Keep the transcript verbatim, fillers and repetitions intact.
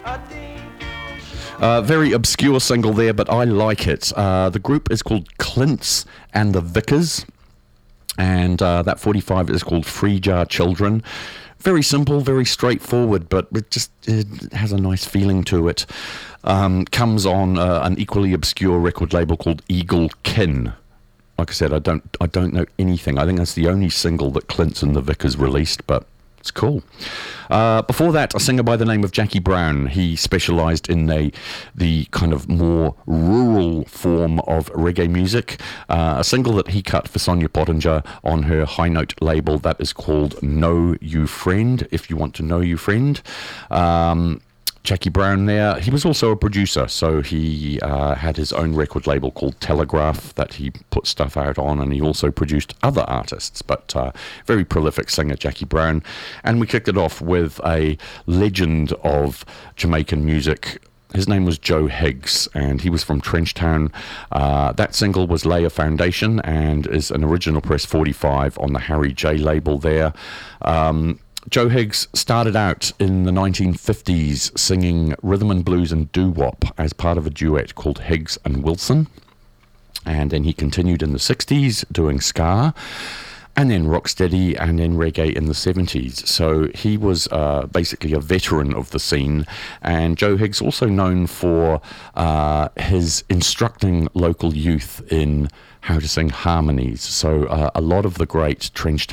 Uh, very obscure single there, but I like it. Uh, the group is called Clints and the Vickers, and uh, that forty-five is called Free Jar Children. Very simple, very straightforward, but it just it has a nice feeling to it. Um, comes on uh, an equally obscure record label called Eagle Kin. Like I said, I don't I don't know anything. I think that's the only single that Clints and the Vickers released, but it's cool. Uh, before that, a singer by the name of Jackie Brown. He specialised in the, the kind of more rural form of reggae music. Uh, a single that he cut for Sonia Pottinger on her High Note label that is called Know You Friend, if you want to know you friend. Um, Jackie Brown there. He was also a producer, so he uh, had his own record label called Telegraph that he put stuff out on, and he also produced other artists, but uh, very prolific singer Jackie Brown. And we kicked it off with a legend of Jamaican music. His name was Joe Higgs, and he was from Trenchtown. Uh, that single was Lay a Foundation and is an original press forty-five on the Harry J label there. Um, Joe Higgs started out in the nineteen fifties singing rhythm and blues and doo-wop as part of a duet called Higgs and Wilson. And then he continued in the sixties doing ska, and then rocksteady, and then reggae in the seventies. So he was uh, basically a veteran of the scene. And Joe Higgs also known for uh, his instructing local youth in how to sing harmonies. So uh, a lot of the great Trench